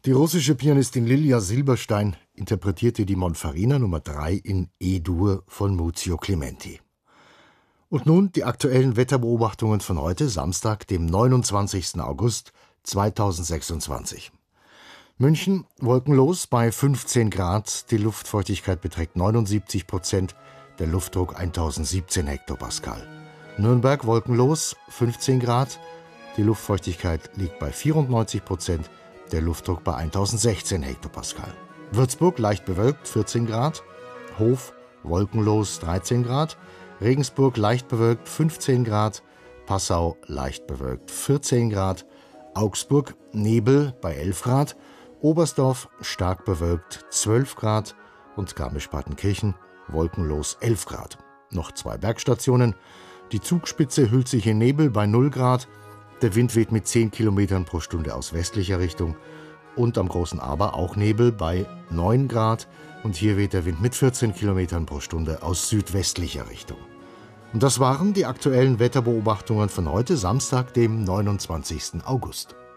Die russische Pianistin Lilja Silberstein interpretierte die Monfarina Nummer 3 in E-Dur von Muzio Clementi. Und nun die aktuellen Wetterbeobachtungen von heute, Samstag, dem 29. August 2026. München wolkenlos bei 15 Grad, die Luftfeuchtigkeit beträgt 79%, der Luftdruck 1017 Hektopascal. Nürnberg wolkenlos, 15 Grad, die Luftfeuchtigkeit liegt bei 94%, der Luftdruck bei 1016 Hektopascal. Würzburg leicht bewölkt, 14 Grad, Hof wolkenlos, 13 Grad, Regensburg leicht bewölkt, 15 Grad, Passau leicht bewölkt, 14 Grad, Augsburg Nebel bei 11 Grad, Oberstdorf stark bewölkt, 12 Grad und Garmisch-Partenkirchen wolkenlos, 11 Grad. Noch 2 Bergstationen. Die Zugspitze hüllt sich in Nebel bei 0 Grad, der Wind weht mit 10 Kilometern pro Stunde aus westlicher Richtung und am Großen Aber auch Nebel bei 9 Grad und hier weht der Wind mit 14 Kilometern pro Stunde aus südwestlicher Richtung. Und das waren die aktuellen Wetterbeobachtungen von heute, Samstag, dem 29. August.